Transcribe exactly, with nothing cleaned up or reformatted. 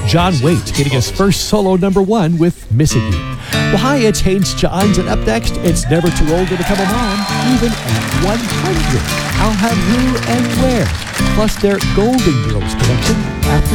John Waite getting his first solo number one with Missing You. Well, hi, it's Haynes Johns, and up next, it's never too old to become a mom, even at one hundred. I'll have who and where, plus their Golden Girls collection after